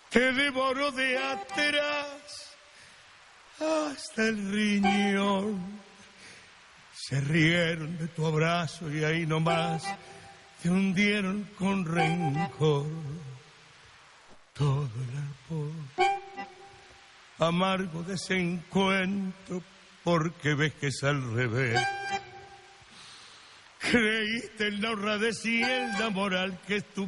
te devoró de atrás hasta el riñón. Se rieron de tu abrazo y ahí nomás te hundieron con rencor. Todo el alcohol amargo desencuentro, porque ves que es al revés. Creíste en la honradez y en la moral, que es tu